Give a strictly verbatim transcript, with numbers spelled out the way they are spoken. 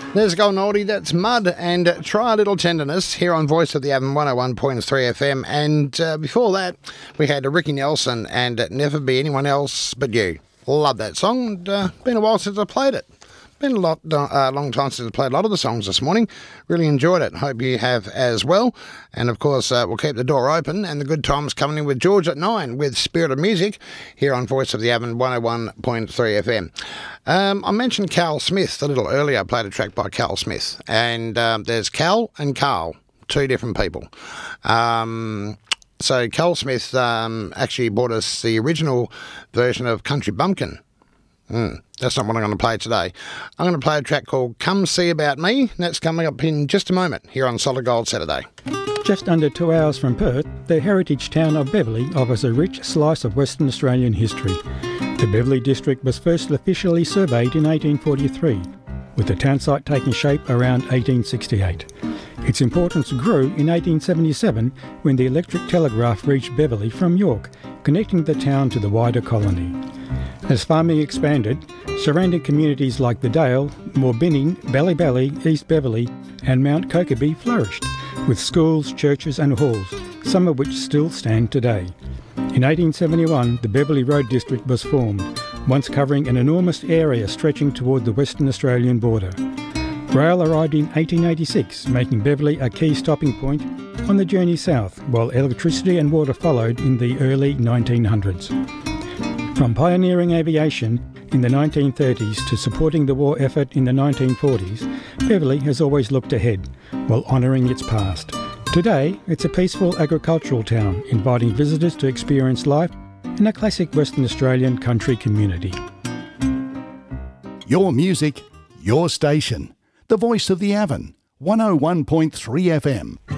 There's a golden oldie, that's Mud and Try a Little Tenderness here on Voice of the Avon one oh one point three F M. And uh, before that, we had Ricky Nelson and Never Be Anyone Else But You. Love that song. And, uh, been a while since I played it. Been a lot, uh, long time since I played a lot of the songs this morning. Really enjoyed it. Hope you have as well. And of course, uh, we'll keep the door open and the good times coming in with George at nine with Spirit of Music here on Voice of the Avon one oh one point three F M. Um, I mentioned Carl Smith a little earlier. I played a track by Carl Smith. And um, there's Cal and Carl, two different people. Um... So Carl Smith um, actually brought us the original version of Country Bumpkin. Mm, that's not what I'm going to play today. I'm going to play a track called Come See About Me. And that's coming up in just a moment here on Solid Gold Saturday. Just under two hours from Perth, the heritage town of Beverley offers a rich slice of Western Australian history. The Beverley district was first officially surveyed in eighteen forty-three, with the town site taking shape around eighteen sixty-eight. Its importance grew in eighteen seventy-seven when the electric telegraph reached Beverley from York, connecting the town to the wider colony. As farming expanded, surrounding communities like the Dale, Moorbinning, Ballybally, East Beverley and Mount Kokeby flourished, with schools, churches and halls, some of which still stand today. In eighteen seventy-one, the Beverley Road District was formed, once covering an enormous area stretching toward the Western Australian border. Rail arrived in eighteen eighty-six, making Beverley a key stopping point on the journey south, while electricity and water followed in the early nineteen hundreds. From pioneering aviation in the nineteen thirties to supporting the war effort in the nineteen forties, Beverley has always looked ahead, while honouring its past. Today, it's a peaceful agricultural town, inviting visitors to experience life in a classic Western Australian country community. Your music, your station. The Voice of the Avon, one oh one point three F M.